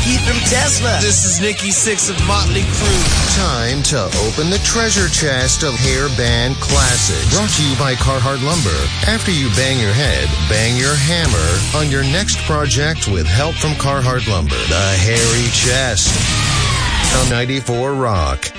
Keith from Tesla. This is Nikki Sixx of Motley Crue. Time to open the treasure chest of hair band classics. Brought to you by Carhartt Lumber. After you bang your head, bang your hammer on your next project with help from Carhartt Lumber. The Hairy Chest on 94 Rock.